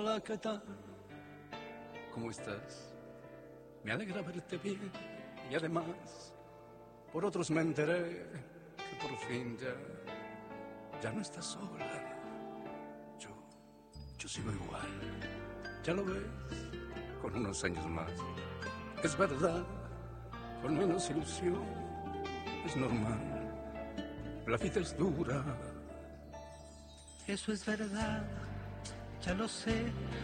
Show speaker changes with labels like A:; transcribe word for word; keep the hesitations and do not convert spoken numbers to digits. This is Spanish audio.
A: Hola, ¿qué tal? ¿Cómo estás? Me alegra verte bien y además por otros me enteré que por fin ya, ya no estás sola. Yo, yo sigo igual, ya lo ves, con unos años más. Es verdad, con menos ilusión, es normal, la vida es dura.
B: Eso es verdad, ya lo sé.